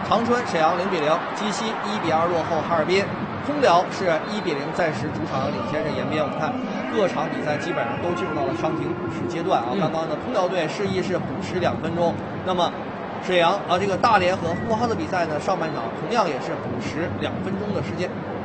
长春沈阳0比0，鸡西1比2落后哈尔滨。空辽是1比0暂时主场领先着延边。我们看各场比赛基本上都进入到了伤停补时阶段啊。刚刚的空辽队示意是补时2分钟，那么沈阳这个大连和呼和浩特比赛呢，上半场同样也是补时2分钟的时间。